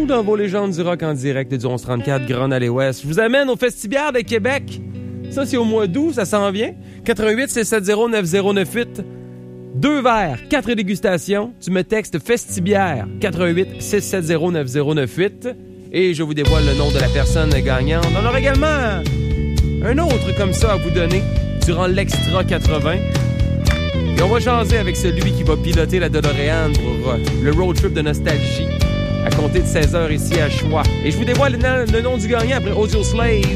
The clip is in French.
dans vos légendes du rock en direct du 1134 Grand Allée Ouest. Je vous amène au Festibiaire de Québec. Ça, c'est au mois d'août, ça s'en vient. 88 670 9098. 2 verres, 4 dégustations. Tu me textes Festibiaire 88 670 9098. Et je vous dévoile le nom de la personne gagnante. On aura également un autre comme ça à vous donner durant l'Extra 80. Et on va jaser avec celui qui va piloter la DeLorean pour le road trip de nostalgie à compter de 16h ici à Choix. Et je vous dévoile le nom du gagnant après Audioslave.